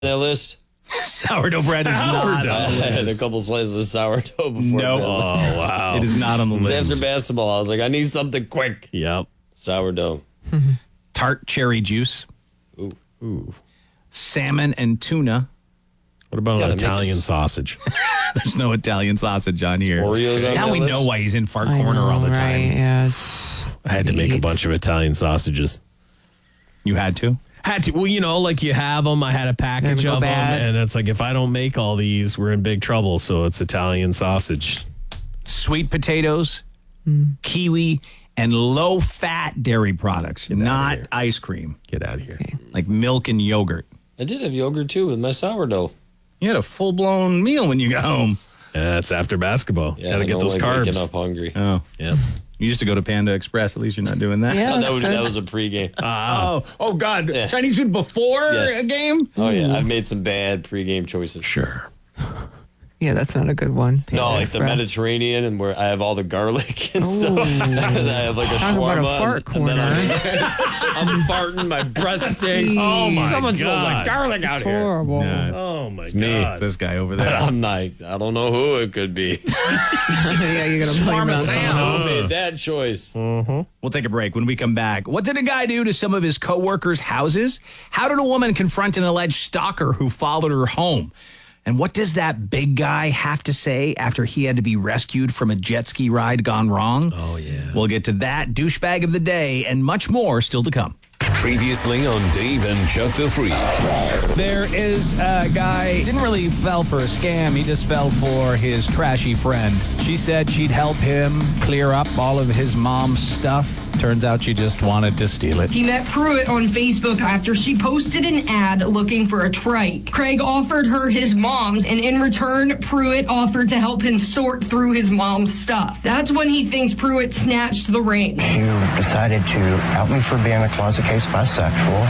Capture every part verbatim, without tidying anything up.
that list? Sourdough bread is not. I On the had a list. couple slices of sourdough before. No. bed. Oh, wow. It is not on the It was list. after basketball, I was like, I need something quick. Yep. Sourdough. Tart cherry juice. Ooh. Ooh. Salmon and tuna. What about Gotta an make Italian us- sausage? There's no Italian sausage on here. Oreos on now that we list? know why he's in Fart I Corner know, all the right? time. Yes. I had to make a Eats. bunch of Italian sausages. You had to? Had to. Well, you know, like you have them. I had a package Never go of bad. them, and it's like if I don't make all these, we're in big trouble. So it's Italian sausage. Sweet potatoes, Mm. kiwi, and low-fat dairy products, outta not here. ice cream, Get out of here. like milk and yogurt. I did have yogurt too with my sourdough. You had a full-blown meal when you got home. Yeah, it's after basketball. Yeah, Gotta I get don't those like carbs. waking up hungry. Oh, Yeah. you used to go to Panda Express. At least you're not doing that. Yeah, Oh, that that's was good. that was a pregame. Oh, oh God! Yeah. Chinese food before Yes. a game? Oh yeah, I've made some bad pregame choices. Sure. Yeah, that's not a good one. No, Panda like Express. the Mediterranean, and where I have all the garlic and stuff. and I have like a Talk about a shawarma. fart and then corner. I'm, I'm farting. My breath stinks. Jeez. Oh, my Someone smells like God. garlic out here. Horrible. Yeah. Oh, my me. God. This guy over But there. I'm like, I don't know who it could be. Yeah, you're gonna blame it on someone else. Who made that choice? We'll take a break. When we come back, what did a guy do to some of his coworkers' houses? How did a woman confront an alleged stalker who followed her home? And what does that big guy have to say after he had to be rescued from a jet ski ride gone wrong? Oh, yeah. We'll get to that, douchebag of the day, and much more still to come. Previously on Dave and Chuck the Freak. There is a guy, didn't really fell for a scam. He just fell for his trashy friend. She said she'd help him clear up all of his mom's stuff. Turns out she just wanted to steal it. He met Pruitt on Facebook after she posted an ad looking for a trike. Craig offered her his mom's, and in return, Pruitt offered to help him sort through his mom's stuff. That's when he thinks Pruitt snatched the ring. You decided to out me for being a closet case bisexual.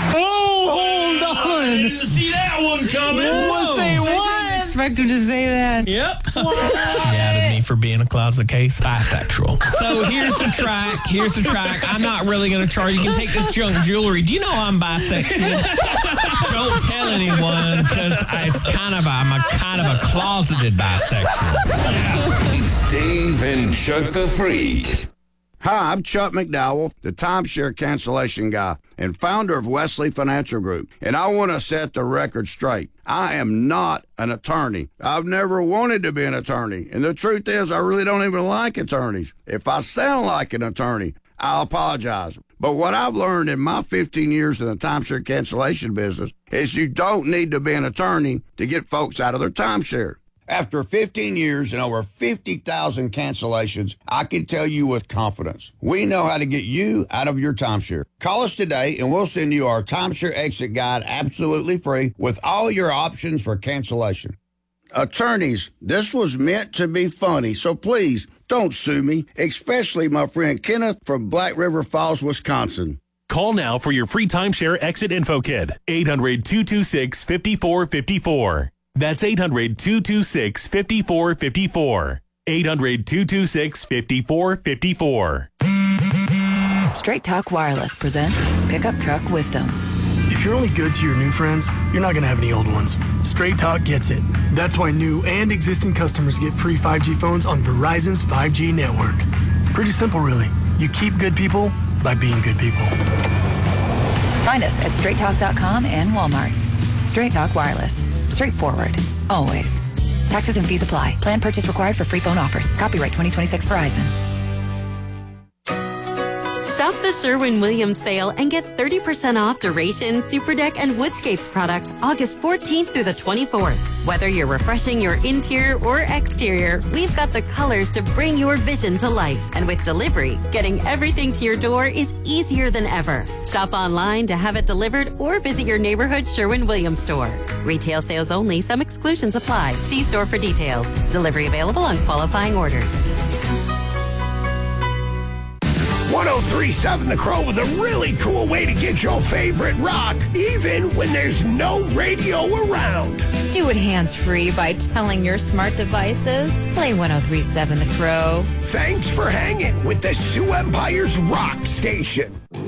Oh, hold on. Didn't see that one coming. Say what? Expect him to say that. Yep. She added me for being a closet case bisexual. So here's the track. Here's the track. I'm not really going to charge you. You can take this junk jewelry. Do you know I'm bisexual? Don't tell anyone because it's kind of a, I'm a kind of a closeted bisexual. It's Dave and Chuck the Freak. Hi, I'm Chuck McDowell, the timeshare cancellation guy and founder of Wesley Financial Group, and I want to set the record straight. I am not an attorney. I've never wanted to be an attorney, and the truth is I really don't even like attorneys. If I sound like an attorney, I'll apologize. But what I've learned in my fifteen years in the timeshare cancellation business is you don't need to be an attorney to get folks out of their timeshare. After fifteen years and over fifty thousand cancellations, I can tell you with confidence, we know how to get you out of your timeshare. Call us today and we'll send you our timeshare exit guide absolutely free with all your options for cancellation. Attorneys, this was meant to be funny, so please don't sue me, especially my friend Kenneth from Black River Falls, Wisconsin. Call now for your free timeshare exit info kit. eight hundred, two two six, five four five four. That's eight hundred, two two six, five four five four. eight hundred, two two six, five four five four. Straight Talk Wireless presents Pickup Truck Wisdom. If you're only good to your new friends, you're not going to have any old ones. Straight Talk gets it. That's why new and existing customers get free five G phones on Verizon's five G network. Pretty simple, really. You keep good people by being good people. Find us at straight talk dot com and Walmart. Straight Talk Wireless. Straightforward. Always. Taxes and fees apply. Plan purchase required for free phone offers. Copyright twenty twenty-six Verizon. Shop the Sherwin-Williams sale and get thirty percent off Duration, Superdeck, and Woodscapes products August fourteenth through the twenty-fourth. Whether you're refreshing your interior or exterior, we've got the colors to bring your vision to life. And with delivery, getting everything to your door is easier than ever. Shop online to have it delivered or visit your neighborhood Sherwin-Williams store. Retail sales only. Some exclusions apply. See store for details. Delivery available on qualifying orders. one oh three point seven The Crow with a really cool way to get your favorite rock, even when there's no radio around. Do it hands-free by telling your smart devices. Play one oh three point seven The Crow. Thanks for hanging with the Sioux Empire's Rock Station.